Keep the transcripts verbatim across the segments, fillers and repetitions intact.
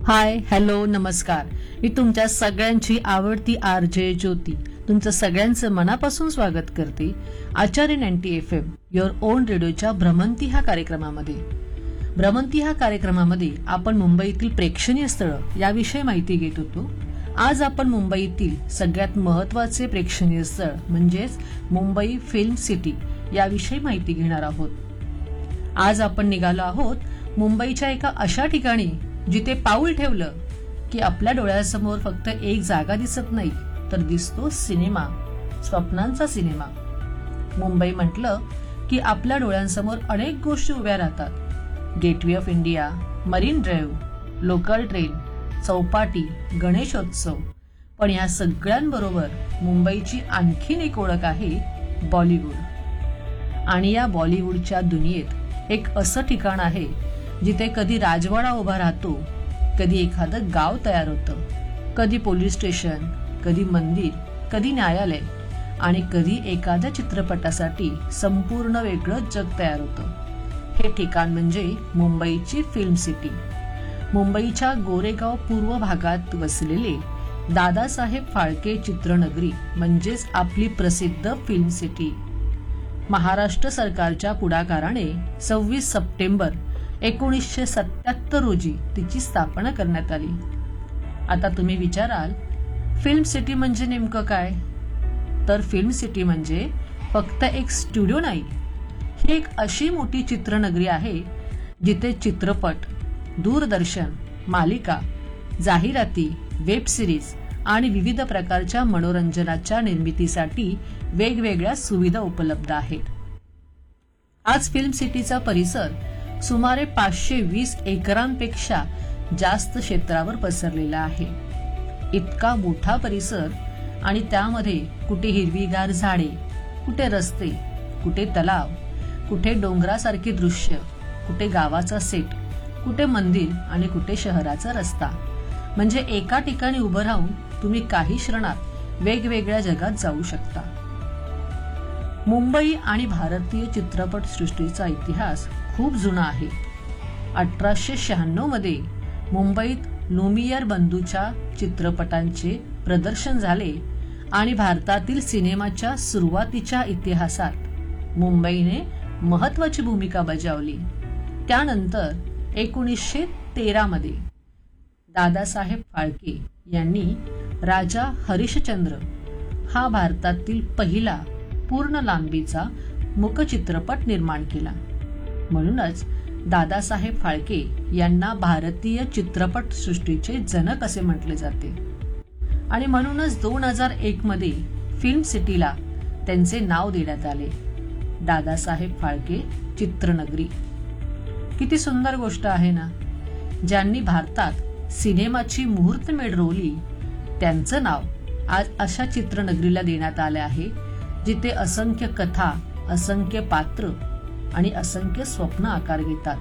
हाय, hello, नमस्कार. मी तुमच्या सगळ्यांची आवडती आर जे ज्योती तुमचं सगळ्यांचं मनापासून स्वागत करते आचार्य ninety F am your on रेडिओच्या भ्रमंती ह्या कार्यक्रमामध्ये. भ्रमंती ह्या कार्यक्रमामध्ये आपण मुंबईतील प्रेक्षणीय स्थळं याविषयी माहिती घेत होतो. आज आपण मुंबईतील सगळ्यात महत्वाचे प्रेक्षणीय स्थळ म्हणजेच मुंबई फिल्म सिटी याविषयी माहिती घेणार आहोत. आज आपण निघालो आहोत मुंबईच्या एका अशा ठिकाणी जिथे पाऊल ठेवलं की आपल्या डोळ्यासमोर फक्त एक जागा दिसत नाही तर दिसतो सिनेमा, स्वप्नांचा सिनेमा. मुंबई म्हटलं की आपल्या डोळ्यांसमोर अनेक गोष्टी उभ्या राहतात. Gateway of India, marine drive, local train, Chowpatty, Ganeshotsav. पण या सगळ्यांबरोबर मुंबईची आणखीन एक ओळख आहे बॉलिवूड. आणि या बॉलिवूडच्या दुनियेत एक असं ठिकाण आहे जिथे कधी राजवाडा उभा राहतो, कधी एखादं गाव तयार होतं, कधी पोलीस स्टेशन, कधी मंदिर, कधी न्यायालय आणि कधी एखाद्या चित्रपटासाठी संपूर्ण वेगळं जग तयार होतं. हे ठिकाण म्हणजे मुंबईची फिल्म सिटी. मुंबईच्या गोरेगाव पूर्व भागात वसलेले दादासाहेब फाळके चित्रनगरी म्हणजेच आपली प्रसिद्ध फिल्म सिटी. महाराष्ट्र सरकारच्या पुढाकाराने सव्वीस सप्टेंबर एकोणीसशे सत्याहत्तर रोजी तिची स्थापना करण्यात आली. आता तुम्ही विचाराल, फिल्म सिटी म्हणजे नेमकं काय? तर फिल्म सिटी म्हणजे फक्त एक स्टुडिओ नाही, ही एक अशी मोठी चित्रनगरी आहे जिथे चित्रपट, दूरदर्शन, मालिका, जाहिराती, वेब सिरीज आणि विविध प्रकारच्या मनोरंजनाच्या निर्मितीसाठी वेगवेगळ्या सुविधा उपलब्ध आहेत. आज फिल्म सिटीचा परिसर सुमारे पाचशे वीस एकरांपेक्षा जास्त क्षेत्रावर पसरलेला आहे. इतका मोठा परिसर आणि त्यामध्ये कुठे हिरवीगार झाडे, कुठे रस्ते, कुठे तलाव, कुठे डोंगरासारखी दृश्य, कुठे गावाचा सेट, कुठे मंदिर आणि कुठे शहराचा रस्ता. म्हणजे एका ठिकाणी उभं राहून तुम्ही काही क्षणात वेगवेगळ्या जगात जाऊ शकता. मुंबई आणि भारतीय चित्रपट सृष्टीचा इतिहास खूप जुना आहे. अठराशे शहाण्णव मध्ये मुंबईत लुमियर बंधूच्या चित्रपटांचे प्रदर्शन झाले आणि भारतातील सिनेमाच्या सुरुवातीच्या इतिहासात मुंबईने महत्वाची भूमिका बजावली. त्यानंतर एकोणीसशे तेरा मध्ये दादासाहेब फाळके यांनी राजा हरिश्चंद्र हा भारतातील पहिला पूर्ण लांबीचा मूकचित्रपट निर्माण केला. म्हणूनच दादासाहेब फाळके यांना भारतीय चित्रपट सृष्टीचे जनक असे म्हटले जाते. आणि म्हणूनच दोन हजार एक मध्ये फिल्म सिटीला त्यांचे नाव देण्यात आले, दादासाहेब फाळके चित्रनगरी. किती सुंदर गोष्ट आहे ना. ज्यांनी भारतात सिनेमाची मुहूर्तमेढ रोवली त्यांचं नाव आज अशा चित्रनगरीला देण्यात आले आहे जिथे असंख्य कथा, असंख्य पात्र आणि असंख्य स्वप्न आकार घेतात.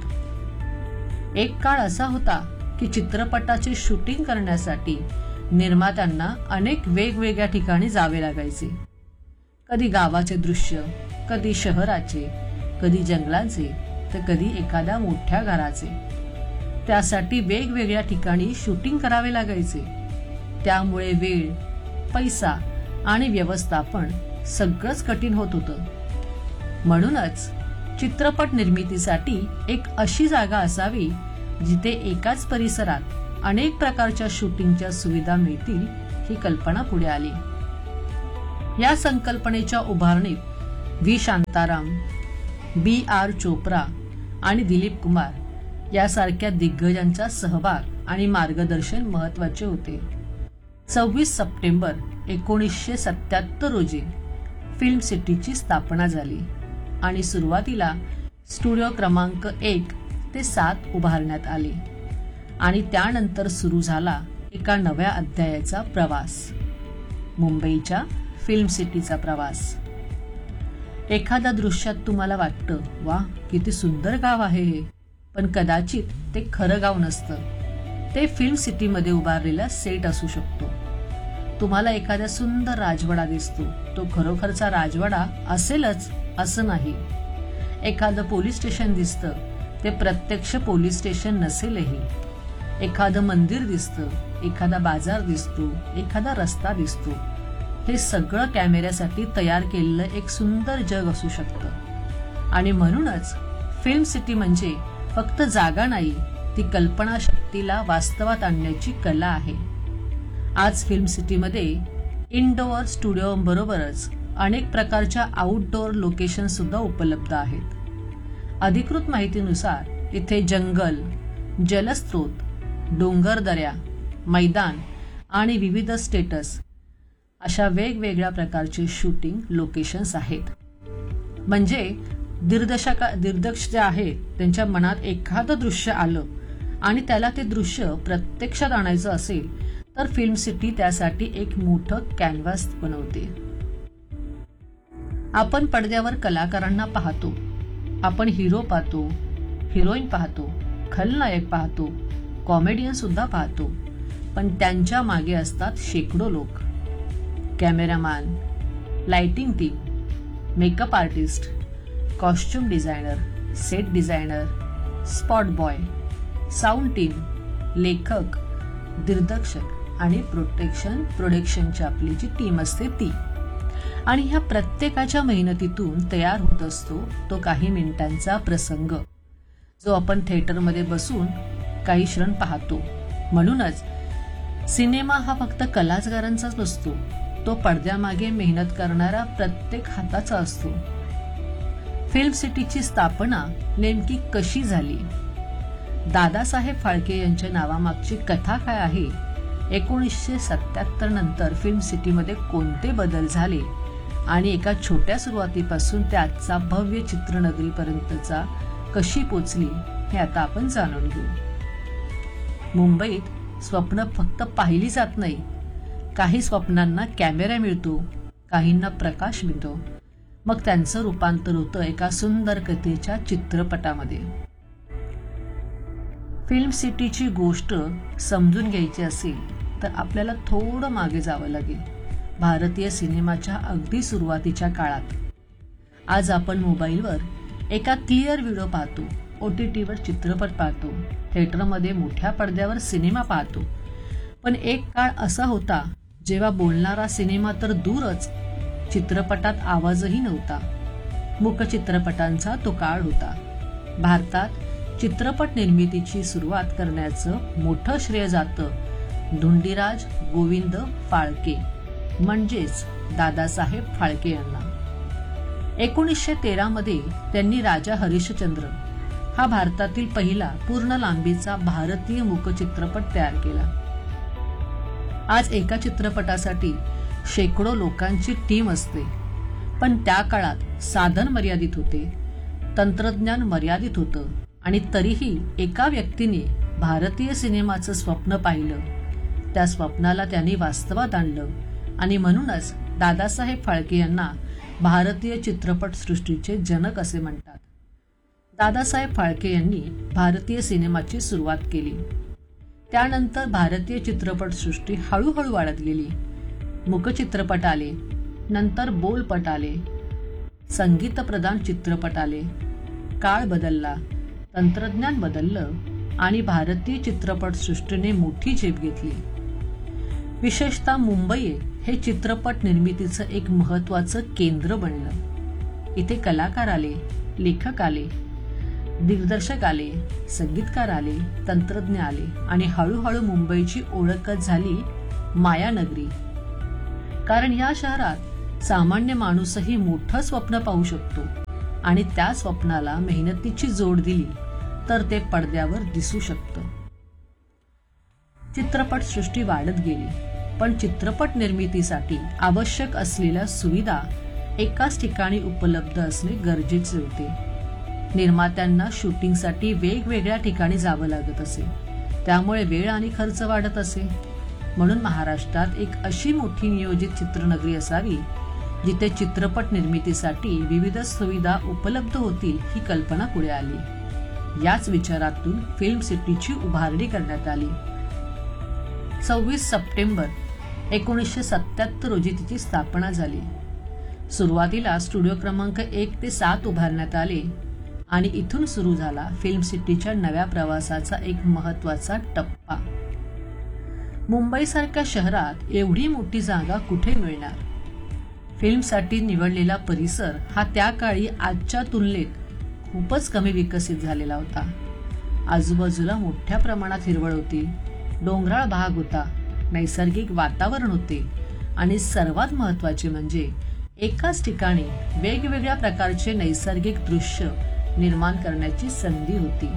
एक काळ असा होता की चित्रपटाचे शूटिंग करण्यासाठी निर्मात्यांना अनेक वेगवेगळ्या ठिकाणी जावे लागायचे. कधी गावाचे दृश्य, कधी शहराचे, कधी जंगलाचे, तर कधी एखाद्या मोठ्या घराचे. त्यासाठी वेगवेगळ्या ठिकाणी शूटिंग करावे लागायचे. त्यामुळे वेळ, पैसा आणि व्यवस्थापन सगळंच कठीण होत होतं. म्हणूनच चित्रपट निर्मितीसाठी एक अशी जागा असावी जिथे एकाच परिसरात अनेक प्रकारच्या शूटिंगच्या सुविधा मिळतील ही कल्पना पुढे आली. या संकल्पनेच्या उभारणीत व्ही शांताराम, बी आर चोप्रा आणि दिलीप कुमार यासारख्या दिग्गजांचा सहभाग आणि मार्गदर्शन महत्वाचे होते. सव्वीस सप्टेंबर एकोणीसशे सत्याहत्तर रोजी फिल्म सिटीची स्थापना झाली आणि सुरुवातीला स्टुडिओ क्रमांक एक ते सात उभारण्यात आले आणि त्यानंतर सुरू झाला एका नव्या अध्यायाचा प्रवास, मुंबईच्या फिल्म सिटीचा प्रवास. एखाद्या दृश्यात तुम्हाला वाटतं, वा किती सुंदर गाव आहे हे, पण कदाचित ते खरं गाव नसतं. ते फिल्म सिटीमध्ये उभारलेला सेट असू शकतो. तुम्हाला एखाद्या सुंदर राजवाडा दिसतो, तो खरोखरचा राजवाडा असेलच असं नाही. एखादं पोलीस स्टेशन दिसतं, ते प्रत्यक्ष पोलीस स्टेशन नसेलही. एखादं मंदिर दिसतं, एखादा बाजार दिसतो, एखादा रस्ता दिसतो. हे सगळं कॅमेऱ्यासाठी तयार केलेलं एक सुंदर जग असू शकतं. आणि म्हणूनच फिल्म सिटी म्हणजे फक्त जागा नाही, ती कल्पनाशक्तीला वास्तवात आणण्याची कला आहे. आज फिल्म सिटीमध्ये इनडोअर स्टुडिओबरोबरच अनेक प्रकारच्या आउटडोअर लोकेशन सुद्धा उपलब्ध आहेत. अधिकृत माहितीनुसार इथे जंगल, जलस्रोत, डोंगरदऱ्या, मैदान आणि विविध स्टेटस अशा वेगवेगळ्या प्रकारचे शूटिंग लोकेशन्स आहेत. म्हणजे दिग्दर्शका दिग्दर्शक जे आहेत त्यांच्या मनात एखादं दृश्य आलं आणि त्याला ते दृश्य प्रत्यक्षात आणायचं असेल तर फिल्म सिटी त्यासाठी एक मोठं कॅनव्हास बनवते. आपण पडद्यावर कलाकारांना पाहतो, आपण हिरो पाहतो, हिरोईन पाहतो, खलनायक पाहतो, कॉमेडियन सुद्धा पाहतो. पण त्यांच्या मागे असतात शेकडो लोक. Cameraman, lighting team, makeup artist, costume designer, set designer, spot boy, sound team, लेखक, दिग्दर्शक आणि प्रोटेक्शन प्रोडक्शनची आपली जी टीम असते ती. आणि ह्या प्रत्येकाच्या मेहनतीतून तयार होत असतो तो काही मिनिटांचा प्रसंग, जो आपण थिएटरमध्ये बसून काही क्षण पाहतो. म्हणूनच सिनेमा हा फक्त कलाकारांचाच नसतो, तो पडद्यामागे मेहनत करणारा प्रत्येक हाताचा असतो. फिल्म सिटीची स्थापना नेमकी कशी झाली? दादासाहेब फाळके यांच्या नावामागची कथा काय आहे? एकोणीसशे सत्याहत्तर नंतर फिल्म सिटीमध्ये कोणते बदल झाले आणि एका छोट्या सुरुवातीपासून ते आजचा भव्य चित्रनगरीपर्यंतचा कशी पोचली हे आता आपण जाणून घेऊ. मुंबईत स्वप्न फक्त पाहिली जात नाही. काही स्वप्नांना कॅमेरा मिळतो, काहींना प्रकाश मिळतो, मग त्यांचं रूपांतर होतं एका सुंदर कथेच्या चित्रपटामध्ये. फिल्म सिटीची गोष्ट समजून घ्यायची असेल तर आपल्याला थोडं मागे जावं लागेल, भारतीय सिनेमाच्या अगदी सुरुवातीच्या काळात. आज आपण मोबाईलवर एका क्लिअर व्हिडिओ पाहतो, ओटीटीवर चित्रपट पाहतो, थिएटरमध्ये मोठ्या पडद्यावर सिनेमा पाहतो. पण एक काळ असा होता जेव्हा बोलणारा सिनेमा तर दूरच, चित्रपटात आवाजही नव्हता. मूक चित्रपटांचा तो काळ होता. भारतात चित्रपट निर्मितीची सुरुवात करण्याचं मोठं श्रेय जातं धुंडीराज गोविंद फाळके म्हणजेच दादासाहेब फाळके यांना. एकोणीसशे तेरा मध्ये त्यांनी राजा हरिश्चंद्र हा भारतातील पहिला पूर्ण लांबीचा भारतीय मूक चित्रपट तयार केला. आज एका चित्रपटासाठी शेकडो लोकांची टीम असते, पण त्या काळात साधन मर्यादित होते, तंत्रज्ञान मर्यादित होतं आणि तरीही एका व्यक्तीने भारतीय सिनेमाचं स्वप्न पाहिलं, त्या स्वप्नाला त्यांनी वास्तवात आणलं आणि म्हणूनच दादासाहेब फाळके यांना भारतीय चित्रपट सृष्टीचे जनक असे म्हणतात. दादासाहेब फाळके यांनी भारतीय सिनेमाची सुरुवात केली. त्यानंतर भारतीय चित्रपट सृष्टी हळूहळू वाढत गेली. मूकचित्रपट आले, नंतर बोलपट आले, संगीतप्रधान चित्रपट आले. काळ बदलला, तंत्रज्ञान बदललं आणि भारतीय चित्रपट सृष्टीने मोठी झेप घेतली. विशेषतः मुंबई हे चित्रपट निर्मितीचं एक महत्वाचं केंद्र बनलं. इथे कलाकार आले, लेखक आले, दिग्दर्शक आले, संगीतकार आले, तंत्रज्ञ आले आणि हळूहळू मुंबईची ओळखच झाली मायानगरी. कारण या शहरात सामान्य माणूसही मोठं स्वप्न पाहू शकतो आणि त्या स्वप्नाला मेहनतीची जोड दिली तर ते पडद्यावर दिसू शकतं. चित्रपट सृष्टी वाढत गेली, पण चित्रपट निर्मितीसाठी आवश्यक असलेल्या सुविधा एकाच ठिकाणी उपलब्ध असणे गरजेचे होते. निर्मात्यांना शूटिंगसाठी वेगवेगळ्या ठिकाणी जावं लागत असे, त्यामुळे वेळ आणि खर्च वाढत असे. म्हणून महाराष्ट्रात एक अशी मोठी नियोजित चित्रनगरी असावी जिथे चित्रपट निर्मितीसाठी विविध सुविधा उपलब्ध होतील ही कल्पना पुढे आली. याच विचारातून फिल्म सिटीची उभारणी करण्यात आली. सव्वीस सप्टेंबर एकोणीसशे सत्याहत्तर रोजी तिची स्थापना झाली. सुरुवातीला स्टुडिओ क्रमांक एक ते सात उभारण्यात आले आणि इथून सुरू झाला फिल्म सिटीच्या नव्या प्रवासाचा एक महत्वाचा टप्पा. मुंबईसारख्या शहरात एवढी मोठी जागा कुठे मिळणार? फिल्मसाठी निवडलेला परिसर हा त्या काळी आजच्या तुलनेत खूपच कमी विकसित झालेला होता. आजूबाजूला मोठ्या प्रमाणात हिरवळ होती, डोंगराळ भाग होता, नैसर्गिक वातावरण होते आणि सर्वात महत्त्वाचे म्हणजे एकाच ठिकाणी वेगवेगळ्या प्रकारचे नैसर्गिक दृश्य निर्माण करण्याची संधी होती.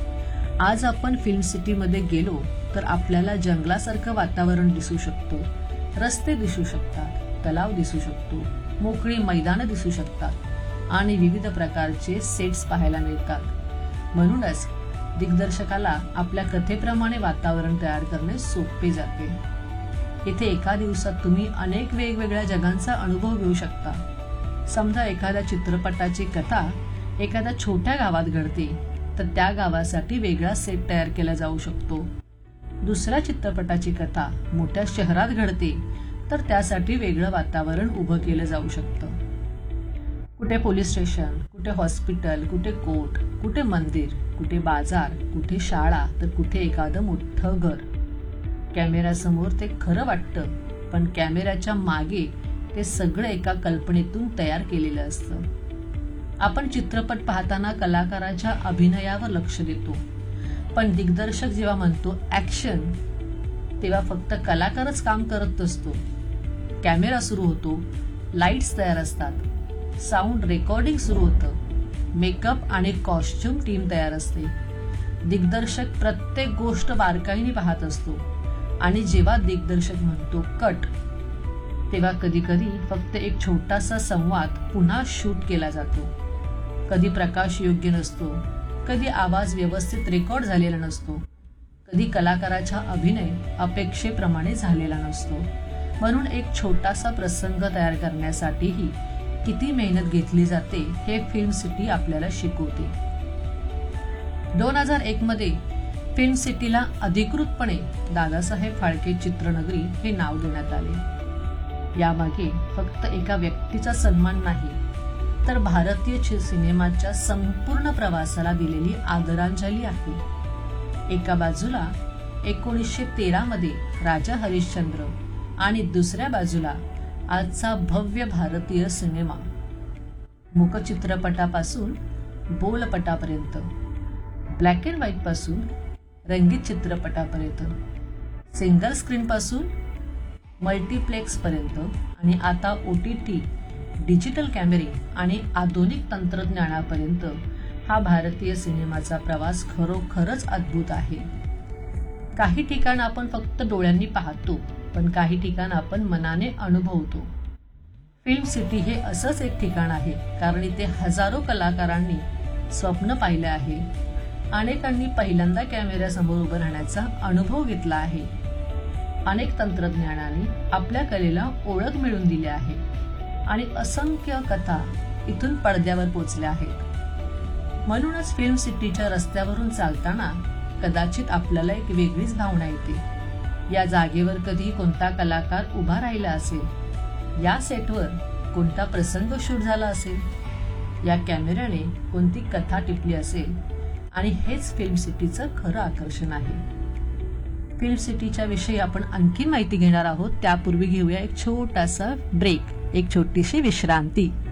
आज आपण फिल्म सिटीमध्ये गेलो तर आपल्याला जंगलासारखं वातावरण दिसू शकतो, रस्ते दिसू शकतात, तलाव दिसू शकतो, मोकळी मैदानं दिसू शकतात आणि विविध प्रकारचे सेट्स पाहायला मिळतात. म्हणूनच दिग्दर्शकाला आपल्या कथेप्रमाणे वातावरण तयार करणे सोपे जाते. इथे एका दिवसात तुम्ही अनेक वेगवेगळ्या जगांचा अनुभव घेऊ शकता. समजा एखाद्या चित्रपटाची कथा एखाद्या छोट्या गावात घडते तर त्या गावासाठी वेगळा सेट तयार केला जाऊ शकतो. दुसऱ्या चित्रपटाची कथा मोठ्या शहरात घडते तर त्यासाठी वेगळं वातावरण उभं केलं जाऊ शकतं. कुठे पोलीस स्टेशन, कुठे हॉस्पिटल, कुठे कोर्ट, कुठे मंदिर, कुठे बाजार, कुठे शाळा तर कुठे एखादं मोठं घर. कॅमेऱ्यासमोर ते खरं वाटतं, पण कॅमेऱ्याच्या मागे ते सगळं एका कल्पनेतून तयार केलेलं असतं. आपण चित्रपट पाहताना कलाकाराच्या अभिनयावर लक्ष देतो, पण दिग्दर्शक जेव्हा म्हणतो ऍक्शन तेव्हा फक्त कलाकारच काम करत असतो. कॅमेरा सुरू होतो, लाईट्स तयार असतात, साऊंड रेकॉर्डिंग सुरू होतं, मेकअप आणि कॉस्ट्युम टीम तयार असते. दिग्दर्शक प्रत्येक गोष्ट बारकाईने पाहत असतो आणि जेव्हा दिग्दर्शक म्हणतो कट तेव्हा कधी कधी फक्त एक छोटासा संवाद पुन्हा शूट केला जातो. कधी प्रकाश योग्य नसतो, कधी आवाज व्यवस्थित रेकॉर्ड झालेला नसतो, कधी कलाकाराचा अभिनय अपेक्षेप्रमाणे झालेला नसतो. म्हणून एक छोटासा प्रसंग तयार करण्यासाठीही किती मेहनत घेतली जाते हे फिल्म सिटी आपल्याला शिकवते. दोन हजार एक मध्ये फिल्म सिटीला अधिकृतपणे दादासाहेब फाळके चित्रनगरी हे नाव देण्यात आले. यामागे फक्त एका व्यक्तीचा सन्मान नाही, तर भारतीय सिनेमाच्या संपूर्ण प्रवासाला दिलेली आदरांजली आहे. एका बाजूला एकोणीसशे तेरा मध्ये राजा हरिश्चंद्र आणि दुसऱ्या बाजूला आजचा भव्य भारतीय सिनेमा. मुकचित्रपटापासून बोलपटापर्यंत, ब्लॅक अँड व्हाईट पासून रंगीत चित्रपटापर्यंत, सिंगल स्क्रीन पासून मल्टीप्लेक्स पर्यंत आणि आता ओ टी टी, डिजिटल कॅमेरे आणि आधुनिक तंत्रज्ञानापर्यंत हा भारतीय सिनेमाचा प्रवास खरोखरच अद्भुत आहे. काही ठिकाण आपण फक्त डोळ्यांनी पाहतो, पण काही ठिकाण आपण मनाने अनुभवतो. फिल्म सिटी हे असंच एक ठिकाण आहे, कारण इथे हजारो कलाकारांनी स्वप्न पाहिलं आहे, अनेकांनी पहिल्यांदा कॅमेऱ्यासमोर उभं राहण्याचा अनुभव घेतला आहे, अनेक तंत्रज्ञानाने आपल्या कलेला ओळख मिळवून दिली आहे आणि असंख्य कथा इथून पडद्यावर पोचल्या आहेत. म्हणूनच फिल्म सिटीच्या रस्त्यावरून चालताना कदाचित आपल्याला एक वेगळीच भावना येते. या जागेवर कधी कोणता कलाकार उभा राहिला असेल, या सेटवर कोणता प्रसंग शूट झाला असेल, या कॅमेऱ्याने कोणती कथा टिपली असेल आणि हेच फिल्म सिटीचं खरं आकर्षण आहे. फिल्म सिटीच्या विषयी आपण आणखी माहिती घेणार आहोत. त्यापूर्वी घेऊया एक छोटासा ब्रेक, एक छोटीशी विश्रांती.